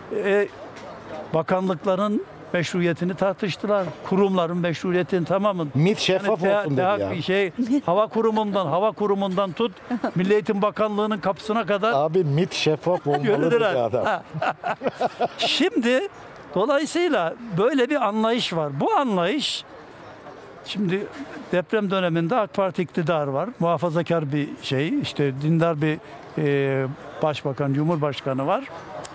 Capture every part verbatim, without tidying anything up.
E, bakanlıkların meşruiyetini tartıştılar. Kurumların meşruiyetini tamamın. MİT şeffaf Yani olsun te- dedi ya. te- şey hava kurumundan hava kurumundan tut Milli Eğitim Bakanlığı'nın kapısına kadar Abi MİT şeffaf olmalı dedi yürüdüler. adam. Ha. Şimdi dolayısıyla böyle bir anlayış var. Bu anlayış şimdi deprem döneminde AK Parti iktidar var. Muhafazakar bir şey, işte dindar bir e, başbakan, cumhurbaşkanı var.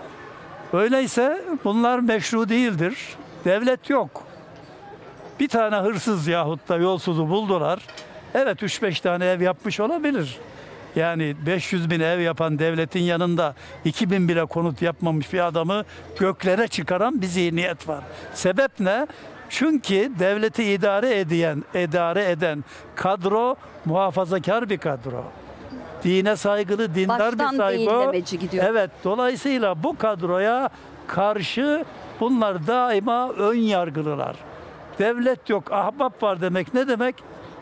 Öyleyse bunlar meşru değildir. Devlet yok. Bir tane hırsız yahut da yolsuzu buldular. Evet üç beş tane ev yapmış olabilir. Yani beş yüz bin ev yapan devletin yanında iki bin bile konut yapmamış bir adamı göklere çıkaran bir zihniyet var. Sebep ne? Çünkü devleti idare eden, idare eden kadro muhafazakar bir kadro. Dine saygılı, dindar Baştan bir saygı. değillemeci gidiyor. Evet, dolayısıyla bu kadroya karşı bunlar daima ön yargılılar. Devlet yok, ahbap var demek ne demek?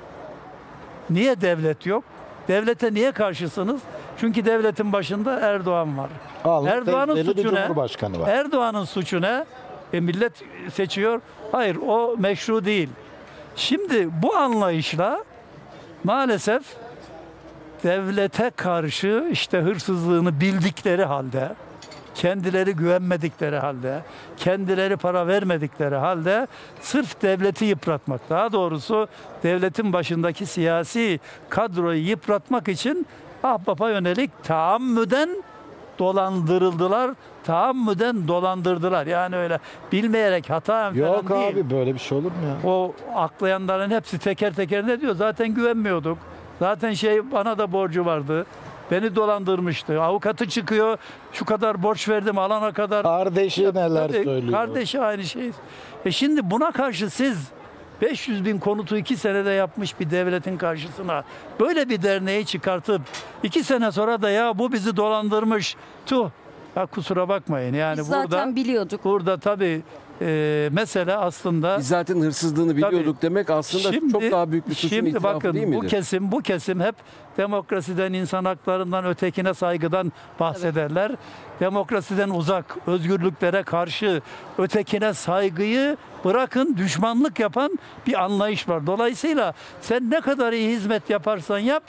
Niye devlet yok? Devlete niye karşısınız? Çünkü devletin başında Erdoğan var. Alnı Erdoğan'ın tecrübeli bir suçu ne? Cumhurbaşkanı var. Erdoğan'ın suçu ne? E, millet seçiyor. Hayır, o meşru değil. Şimdi bu anlayışla maalesef devlete karşı işte hırsızlığını bildikleri halde, kendileri güvenmedikleri halde, kendileri para vermedikleri halde sırf devleti yıpratmak, daha doğrusu devletin başındaki siyasi kadroyu yıpratmak için ahbapa yönelik taammüden dolandırıldılar, taammüden dolandırdılar. Yani öyle bilmeyerek hata Yok falan değil. abi böyle bir şey olur mu ya? O aklayanların hepsi teker teker ne diyor? Zaten güvenmiyorduk. Zaten şey bana da borcu vardı. Beni dolandırmıştı. Avukatı çıkıyor. Şu kadar borç verdim alana kadar. Kardeşi neler Tabii, söylüyor. Kardeşi aynı şey. E şimdi buna karşı siz beş yüz bin konutu iki senede yapmış bir devletin karşısına böyle bir derneği çıkartıp iki sene sonra da ya bu bizi dolandırmış. Tuh. Ya kusura bakmayın. Yani Biz burada zaten biliyorduk. burada tabii e, mesele aslında Biz zaten hırsızlığını biliyorduk demek aslında çok daha büyük bir suçun şimdi itirafı bakın, değil bu midir? kesim bu kesim hep demokrasiden, insan haklarından, ötekine saygıdan bahsederler. Demokrasiden uzak, özgürlüklere karşı, ötekine saygıyı bırakın düşmanlık yapan bir anlayış var. Dolayısıyla sen ne kadar iyi hizmet yaparsan yap,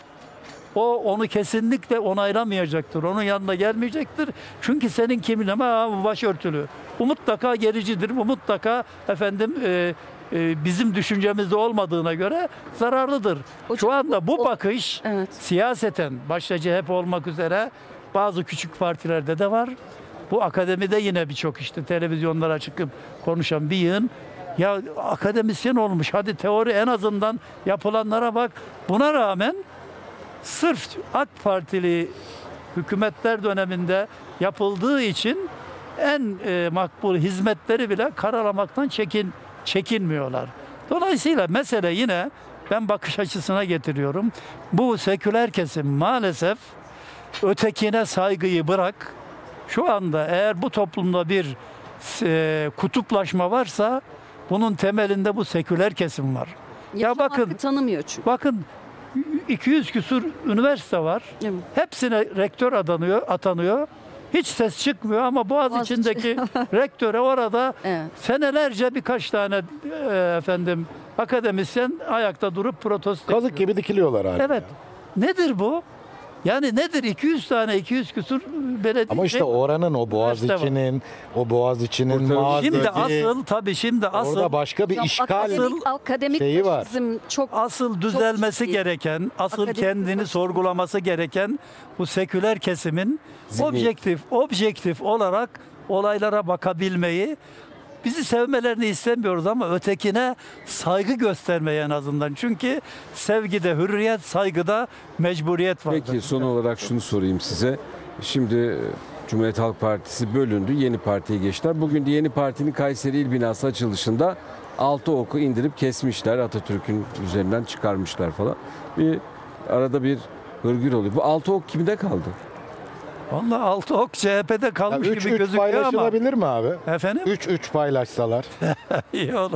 o onu kesinlikle onaylamayacaktır. Onun yanına gelmeyecektir. Çünkü senin kimliğin ama başörtülü. Bu mutlaka gericidir. Bu mutlaka efendim e, e, bizim düşüncemizde olmadığına göre zararlıdır. Hocam, Şu anda bu o- bakış Evet. siyaseten başta C H P olmak üzere bazı küçük partilerde de var. Bu akademide yine birçok işte televizyonlara çıkıp konuşan bir yığın ya akademisyen olmuş. Hadi teori en azından yapılanlara bak. Buna rağmen sırf AK Partili hükümetler döneminde yapıldığı için en e, makbul hizmetleri bile karalamaktan çekin çekinmiyorlar. Dolayısıyla mesele yine ben bakış açısına getiriyorum. Bu seküler kesim maalesef ötekine saygıyı bırak. Şu anda eğer bu toplumda bir e, kutuplaşma varsa bunun temelinde bu seküler kesim var. Yaşam ya bakın hakkı tanımıyor çünkü. Bakın iki yüz küsur üniversite var. Değil mi? Hepsine rektör atanıyor, atanıyor. Hiç ses çıkmıyor ama Boğaziçi'ndeki rektöre orada Evet. senelerce birkaç tane e, efendim akademisyen ayakta durup protesto. Kazık gibi dikiliyorlar abi. Evet. Nedir bu? Yani nedir? iki yüz tane, iki yüz küsur belediye. Ama işte şey- oranın o Boğaziçi'nin, o Boğaziçi'nin Kurtarıcı- Şimdi mazisi, asıl tabii şimdi asıl orada başka bir Hocam, işgal akademik, akademik şeyi var. faşizm çok asıl düzelmesi ciddi. gereken, asıl Akademik kendini faşizm. sorgulaması gereken bu seküler kesimin Zihni. objektif objektif olarak olaylara bakabilmeyi, bizi sevmelerini istemiyoruz ama ötekine saygı göstermeyi en azından. Çünkü sevgide hürriyet, saygıda mecburiyet vardır. Peki son olarak şunu sorayım size. Şimdi e, Cumhuriyet Halk Partisi bölündü. Yeni partiye geçtiler. Bugün de yeni partinin Kayseri İl Binası açılışında altı oku indirip kesmişler. Atatürk'ün üzerinden çıkarmışlar falan. Bir arada bir hırgür oluyor. Bu altı ok kimde kaldı? Vallahi altı ok C H P'de kalmış üç gibi üç gözüküyor ama. paylaşılabilir mi abi? Efendim? üç üç paylaşsalar. İyi olur.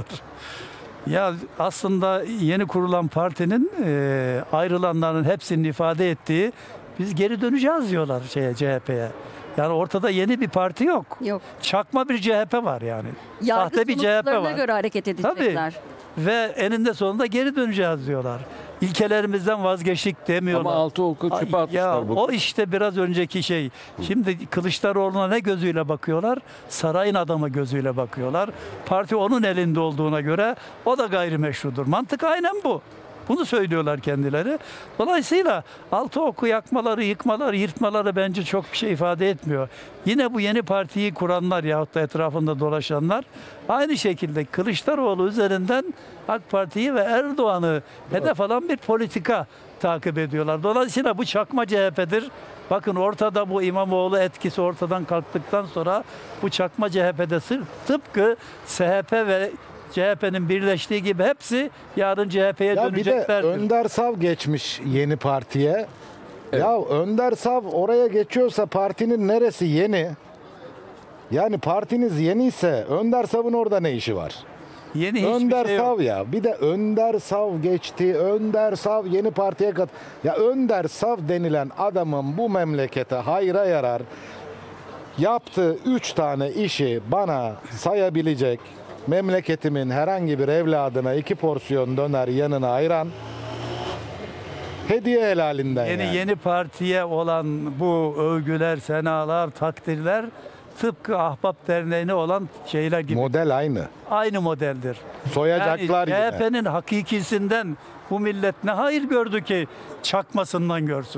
Ya aslında yeni kurulan partinin e, ayrılanların hepsinin ifade ettiği biz geri döneceğiz diyorlar şeye C H P'ye. Yani ortada yeni bir parti yok. Yok. Çakma bir C H P var yani. Yargı Sahte bir C H P sonuçlarına var. göre hareket edecekler. Ve eninde sonunda geri döneceğiz diyorlar. İlkelerimizden vazgeçtik demiyorlar. Ama altı oku çöpe Ay, atmışlar ya, bu. o işte biraz önceki şey. Şimdi Kılıçdaroğlu'na ne gözüyle bakıyorlar? Sarayın adamı gözüyle bakıyorlar. Parti onun elinde olduğuna göre o da gayrimeşrudur. Mantık aynen bu. Bunu söylüyorlar kendileri. Dolayısıyla altı oku yakmaları, yıkmaları, yırtmaları bence çok bir şey ifade etmiyor. Yine bu yeni partiyi kuranlar yahut da etrafında dolaşanlar aynı şekilde Kılıçdaroğlu üzerinden AK Parti'yi ve Erdoğan'ı hedef alan bir politika takip ediyorlar. Dolayısıyla bu çakma C H P'dir. Bakın ortada bu İmamoğlu etkisi ortadan kalktıktan sonra bu çakma C H P'de tıpkı S H P ve C H P'nin birleştiği gibi hepsi yarın C H P'ye Ya bir de döneceklerdir. Önder Sav geçmiş yeni partiye. Ya Önder Sav oraya geçiyorsa partinin neresi yeni? Yani partiniz yeni ise Önder Sav'ın orada ne işi var? Yeni hiçbir Önder şey yok. Sav ya. Bir de Önder Sav geçti. Önder Sav yeni partiye kat. Ya Önder Sav denilen adamın bu memlekete hayra yarar yaptığı üç tane işi bana sayabilecek, memleketimin herhangi bir evladına iki porsiyon döner yanına ayran hediye helalinden Yeni yani. yeni partiye olan bu övgüler, senalar, takdirler tıpkı Ahbap Derneği'ne olan şeyler gibi. Model aynı. Aynı modeldir. Soyacaklar yani yine. C H P'nin hakikisinden bu millet ne hayır gördü ki çakmasından görsün.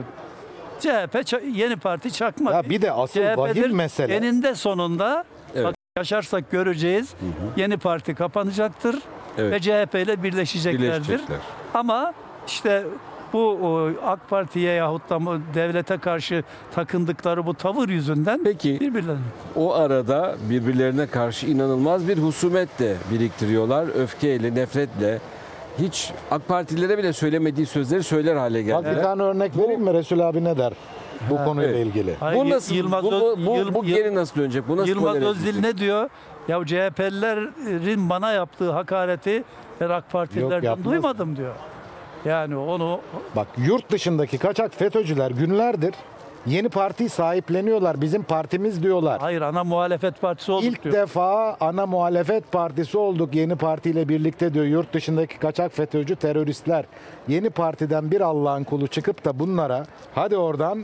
C H P ça- yeni parti çakma. Ya bir de asıl C H P'dir. vahim mesele. Eninde sonunda Evet. bak, yaşarsak göreceğiz. Yeni parti kapanacaktır Evet. ve C H P ile birleşeceklerdir. Birleşecekler. Ama işte bu o, AK Parti'ye yahut da bu devlete karşı takındıkları bu tavır yüzünden Peki birbirlerine. o arada birbirlerine karşı inanılmaz bir husumet de biriktiriyorlar. Öfkeyle, nefretle. Hiç AK Partililere bile söylemediği sözleri söyler hale Bak geldiler. bir tane örnek vereyim mi Resul abi ne der bu konuyla evet. ilgili? Hayır, Bu nasıl, Yılmaz bu, bu, Öz- bu, Yıl- bu Yıl- geri nasıl dönecek? Bu nasıl Yılmaz tolere Özdil edilecek? ne diyor? Ya C H P'lilerin bana yaptığı hakareti ben AK Partililerden yapmaz. duymadım diyor. Yani onu Bak yurt dışındaki kaçak FETÖ'cüler günlerdir yeni partiyi sahipleniyorlar. Bizim partimiz diyorlar. hayır ana muhalefet partisi olduk İlk diyor. defa ana muhalefet partisi olduk yeni partiyle birlikte diyor yurt dışındaki kaçak FETÖ'cü teröristler. Yeni partiden bir Allah'ın kulu çıkıp da bunlara hadi oradan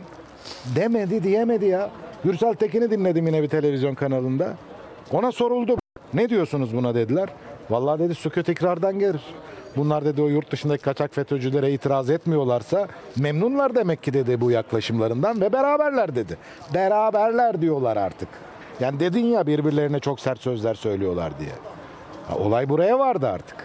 demedi diyemedi ya. Gürsel Tekin'i dinledim yine bir televizyon kanalında. Ona soruldu. Ne diyorsunuz buna dediler. Vallahi dedi sükût ikrardan gelir. Bunlar dedi o yurt dışındaki kaçak FETÖ'cülere itiraz etmiyorlarsa memnunlar demek ki dedi bu yaklaşımlarından ve beraberler dedi. Beraberler diyorlar artık. Yani dedin ya birbirlerine çok sert sözler söylüyorlar diye. Ha, olay buraya vardı artık.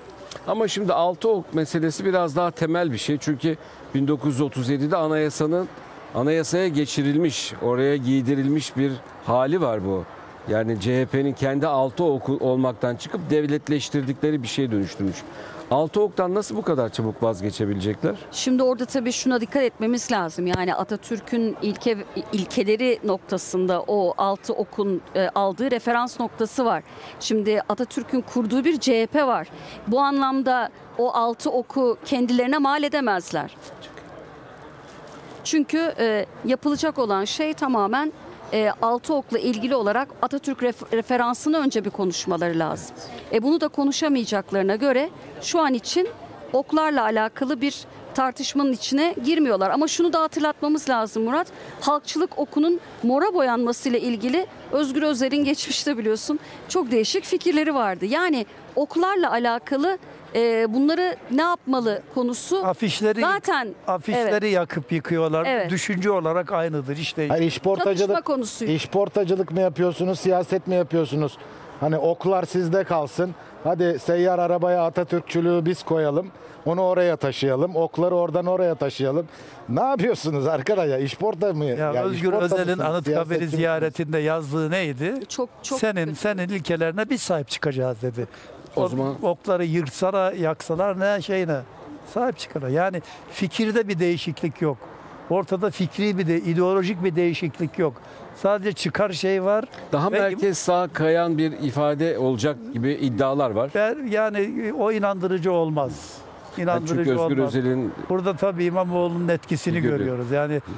Ama şimdi altı ok meselesi biraz daha temel bir şey. Çünkü bin dokuz yüz otuz yedide anayasanın anayasaya geçirilmiş, oraya giydirilmiş bir hali var bu. Yani C H P'nin kendi altı oku olmaktan çıkıp devletleştirdikleri bir şeye dönüştürmüş. Altı oktan nasıl bu kadar çabuk vazgeçebilecekler? Şimdi orada tabii şuna dikkat etmemiz lazım. Yani Atatürk'ün ilke ilkeleri noktasında o altı okun e, aldığı referans noktası var. Şimdi Atatürk'ün kurduğu bir C H P var. Bu anlamda o altı oku kendilerine mal edemezler. Çünkü e, yapılacak olan şey tamamen e, altı okla ilgili olarak Atatürk ref- referansını önce bir konuşmaları lazım. E, bunu da konuşamayacaklarına göre şu an için oklarla alakalı bir tartışmanın içine girmiyorlar. Ama şunu da hatırlatmamız lazım Murat. Halkçılık okunun mora boyanmasıyla ilgili Özgür Özel'in geçmişte biliyorsun çok değişik fikirleri vardı. Yani oklarla alakalı e, bunları ne yapmalı konusu Afişleri zaten afişleri evet. yakıp yıkıyorlar. Evet. Düşünce olarak aynıdır işte. Hayır Çatışma işportacılık, konusuydu. işportacılık mı yapıyorsunuz, siyaset mi yapıyorsunuz? Hani oklar sizde kalsın. Hadi seyyar arabaya Atatürkçülüğü biz koyalım. Onu oraya taşıyalım. Okları oradan oraya taşıyalım. Ne yapıyorsunuz arkadaşlar? İşporta mı? Ya Ya Özgür işporta Özel'in mısınız, Anıtkabir'i siyasetçi misiniz? ziyaretinde yazdığı neydi? Çok çok senin kötü. senin ilkelerine biz sahip çıkacağız dedi. O O zaman- okları yırtsalar, yaksalar ne şeyine sahip çıkarlar. Yani fikirde bir değişiklik yok. Ortada fikri bir de ideolojik bir değişiklik yok. Sadece çıkar şey var. Daha Ve- merkez sağ kayan bir ifade olacak gibi iddialar var. Ben- Yani o inandırıcı olmaz. Yani İnandırıcı çünkü Özgür olmaz. Özel'in Burada tabii İmamoğlu'nun etkisini Görüyor. görüyoruz. Yani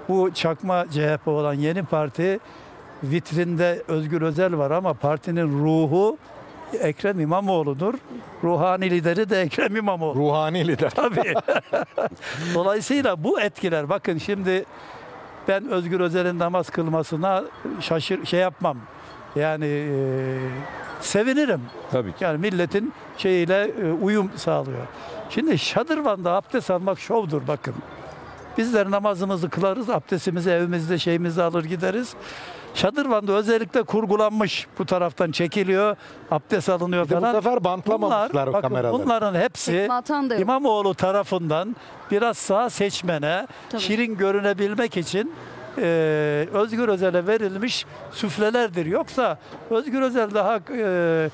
bu çakma C H P olan Yeni Parti vitrinde Özgür Özel var ama partinin ruhu Ekrem İmamoğlu'dur. Ruhani lideri de Ekrem İmamoğlu. Ruhani lider. Tabii. Dolayısıyla bu etkiler, bakın şimdi ben Özgür Özel'in namaz kılmasına şaşır şey yapmam. Yani e, sevinirim. Tabii ki. Yani milletin şeyiyle e, uyum sağlıyor. Şimdi şadırvanda abdest almak şovdur bakın. Bizler namazımızı kılarız, abdestimizi evimizde şeyimizi alır gideriz. Şadırvanda özellikle kurgulanmış, bu taraftan çekiliyor, abdest alınıyor Bir de bu falan. sefer bantlamamışlar o bakın, kameraları. bunların hepsi Tekme atan da yok. İmamoğlu tarafından biraz sağ seçmene Tabii. şirin görünebilmek için e, Özgür Özel'e verilmiş süflelerdir. Yoksa Özgür Özel daha e,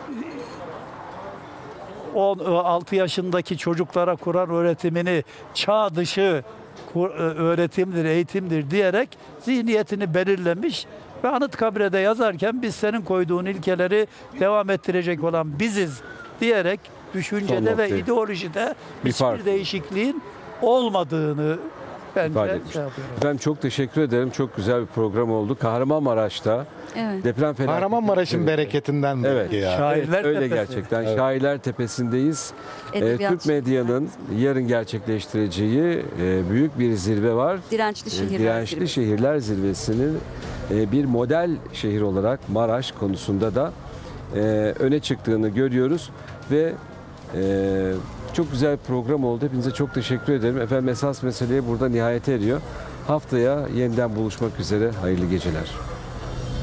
on altı yaşındaki çocuklara Kur'an öğretimini çağ dışı kur- öğretimdir, eğitimdir diyerek zihniyetini belirlemiş ve Anıtkabir'e yazarken biz senin koyduğun ilkeleri devam ettirecek olan biziz diyerek Son düşüncede ve noktayı. ideolojide Bir hiçbir fark. değişikliğin olmadığını bence İfade şey etmiş. yapıyorum. Efendim çok teşekkür ederim. Çok güzel bir program oldu. Kahramanmaraş'ta Evet. deprem felaketi. Kahramanmaraş'ın bereketinden Evet. belki ya. Şairler Evet, öyle Tepesi. gerçekten. Şairler Tepesi'ndeyiz. Ee, Edebiyat Türk medyanın yarın gerçekleştireceği e, büyük bir zirve var. Dirençli E, şehirler Dirençli zirvesi. Şehirler Zirvesi'nin e, bir model şehir olarak Maraş konusunda da e, öne çıktığını görüyoruz ve e, çok güzel bir program oldu. Hepinize çok teşekkür ederim. Efendim esas meseleye burada nihayete eriyor. Haftaya yeniden buluşmak üzere. Hayırlı geceler.